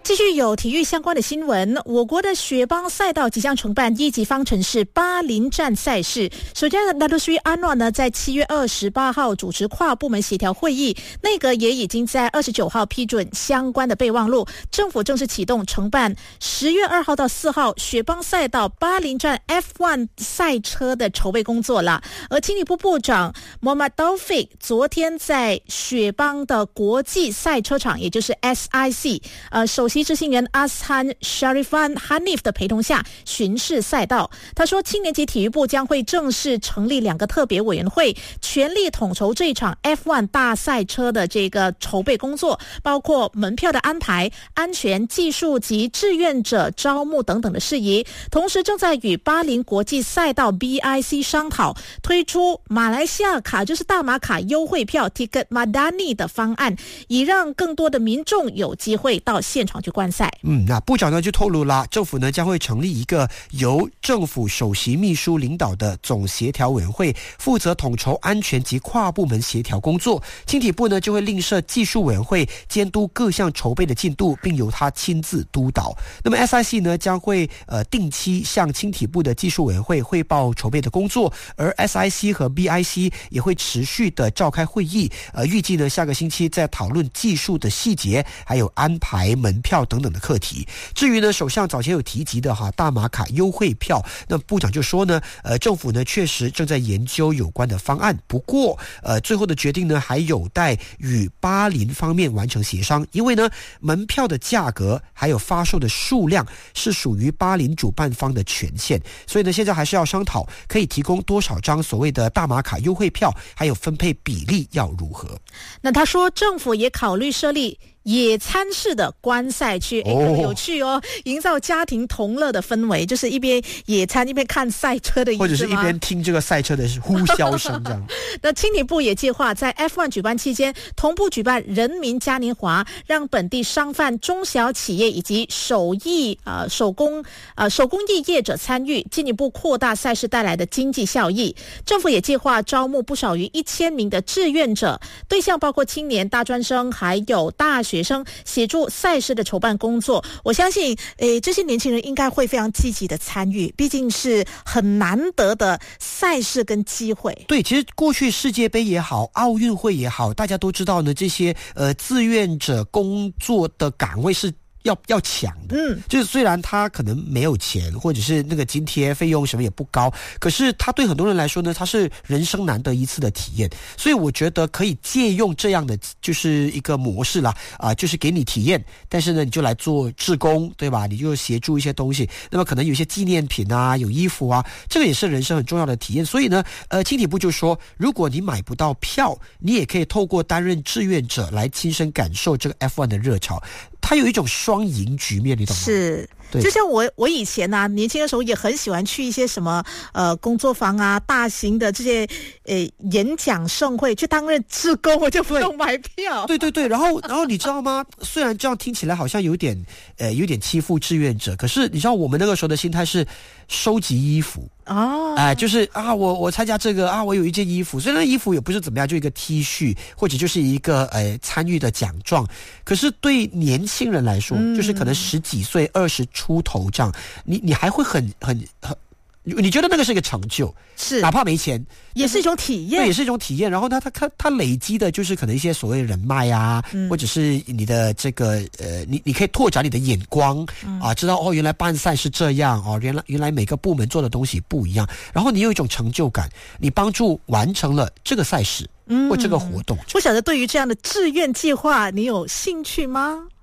继续有体育相关的新闻，我国的雪邦赛道即将承办一级方程式巴林站赛事。首先Datuk Seri Anwar 呢，在7月28号主持跨部门协调会议，内阁也已经在29号批准相关的备忘录，政府正式启动承办10月2号到4号雪邦赛道巴林站 F1 赛车的筹备工作了。而青体部部长 Muhammad Taufik 昨天在雪邦的国际赛车场，也就是 SIC 首席执行人阿斯罕 Sharifan Hanif 的陪同下巡视赛道。他说，青年及体育部将会正式成立2个特别委员会，全力统筹这一场 F1 大赛车的这个筹备工作，包括门票的安排、安全、技术及志愿者招募等等的事宜。同时正在与巴林国际赛道 BIC 商讨推出马来西亚卡，就是大马卡优惠票 Tiket Madani 的方案，以让更多的民众有机会到现场去观赛。 那部长呢就透露啦，政府呢将会成立一个由政府首席秘书领导的总协调委员会，负责统筹安全及跨部门协调工作。青体部呢就会另设技术委员会，监督各项筹备的进度，并由他亲自督导。那么 SIC 呢将会定期向青体部的技术委员会汇报筹备的工作，而 SIC 和 BIC 也会持续的召开会议，预计呢下个星期再讨论技术的细节，还有安排门票等等的课题。至于呢首相早前有提及的大马卡优惠票，那部长就说呢政府呢确实正在研究有关的方案，不过最后的决定呢还有待与巴林方面完成协商，因为呢门票的价格还有发售的数量是属于巴林主办方的权限，所以呢现在还是要商讨可以提供多少张所谓的大马卡优惠票，还有分配比例要如何。 那他说政府也考虑设立野餐式的观赛区，很有趣哦，营造家庭同乐的氛围，就是一边野餐一边看赛车的意思吗？ 或者是一边听这个赛车的呼啸声这样。 那青体部也计划在 F1 举办期间同步举办人民嘉年华，让本地商贩、中小企业以及手工艺业者参与，进一步扩大赛事带来的经济效益。政府也计划招募不少于1000名的志愿者，对象包括青年、大专生还有大学生，协助赛事的筹办工作。我相信这些年轻人应该会非常积极的参与，毕竟是很难得的赛事跟机会。 对，其实过去世界杯也好，奥运会也好，大家都知道呢，这些志愿者工作的岗位是要抢的，就是虽然他可能没有钱，或者是那个津贴费用什么也不高，可是他对很多人来说呢，他是人生难得一次的体验，所以我觉得可以借用这样的就是一个模式啦，就是给你体验，但是呢你就来做志工，对吧？你就协助一些东西，那么可能有一些纪念品啊，有衣服啊，这个也是人生很重要的体验。所以呢青体部就说，如果你买不到票，你也可以透过担任志愿者来亲身感受这个 F1 的热潮，它有一种双赢局面，你懂吗？ 是，就像我以前啊，年轻的时候也很喜欢去一些什么工作坊啊，大型的这些演讲盛会去担任志工，我就不用买票。 对，然后你知道吗？虽然这样听起来好像有点欺负志愿者，可是你知道我们那个时候的心态是收集衣服。就是我参加这个我有一件衣服，虽然衣服也不是怎么样，就一个 T 恤或者就是一个参与的奖状，可是对年轻人来说，就是可能10几岁、20出头这样，你还会很你觉得那个是一个成就， 是哪怕没钱也是一种体验， 对，也是一种体验。然后它累积的就是可能一些所谓人脉啊，或者是你的这个你可以拓展你的眼光知道原来办赛是这样原来每个部门做的东西不一样，然后你有一种成就感，你帮助完成了这个赛事或这个活动。 不晓得对于这样的志愿计划你有兴趣吗？